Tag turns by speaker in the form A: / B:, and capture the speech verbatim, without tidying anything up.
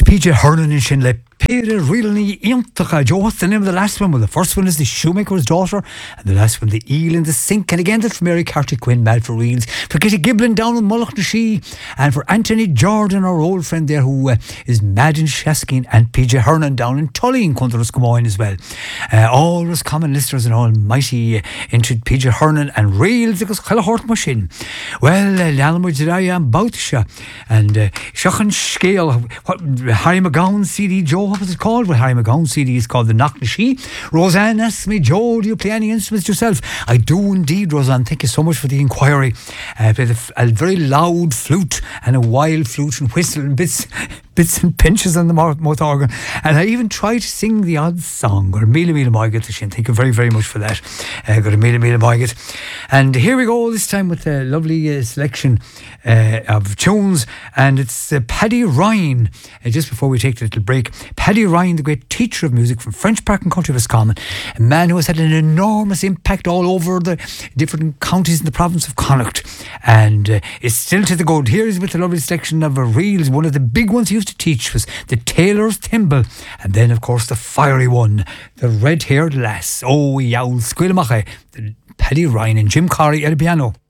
A: P J Hernan in Shinle. Peter really Iontacha. Joe, what's the name of the last one? Well, the first one is The Shoemaker's Daughter, and the last one, The Eel in the Sink. And again, that's for Mary Carty Quinn, Mad for Reels, for Kitty Giblin down in Mullach na Shee, and for Anthony Jordan, our old friend there, who uh, is mad in Shaskin, and P J Hernan down in Tully in Cunterus Camoyne as well. Uh, all us common listeners and almighty uh, into P J Hernan and Reels, because Chilahort Machine. Well, Lalmo Jiraya and Boutisha, and uh, Shachan Scale, what Harry McGowan C D, Joe, what was it called? Well, Harry McGowan C D is called The Knock na Shee. Roseanne asks me, Joe, do you play any instruments yourself? I do indeed, Roseanne. Thank you so much for the inquiry. I play the, a very loud flute and a wild flute and whistle and bits bits and pinches on the mouth, mouth organ. And I even try to sing the odd song. Gur Mila Mila Moiget. Thank you very, very much for that. Uh, Gur Mila Mila Moiget. And here we go this time with a lovely uh, selection uh, of tunes. And it's uh, Paddy Ryan. Uh, just before we take the little break, Paddy Ryan, the great teacher of music from French Park and Country Roscommon, a man who has had an enormous impact all over the different counties in the province of Connacht, and uh, is still to the good. Here is with a lovely selection of uh, reels. One of the big ones he used to teach was the Tailor's Thimble, and then of course the fiery one, the Red-Haired Lass. Oh, yowl squilmache, Paddy Ryan and Jim Corey at the piano.